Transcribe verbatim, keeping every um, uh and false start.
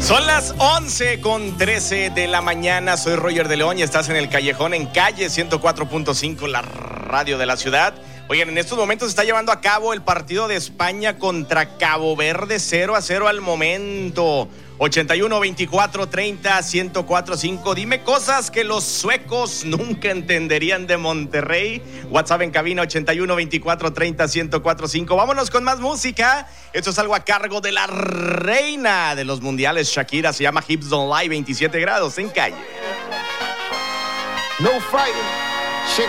Son las once con trece de la mañana. Soy Roger de León y estás en El Callejón, en Calle ciento cuatro punto cinco, la radio de la ciudad. Oigan, en estos momentos se está llevando a cabo el partido de España contra Cabo Verde, cero a cero al momento. ochenta y uno, veinticuatro, treinta, ciento cuatro punto cinco. Dime cosas que los suecos nunca entenderían de Monterrey. WhatsApp en cabina ochenta y uno, veinticuatro, treinta, ciento cuatro punto cinco. Vámonos con más música. Esto es algo a cargo de la reina de los mundiales, Shakira. Se llama Hips Don't Lie, veintisiete grados en Calle. No fighting.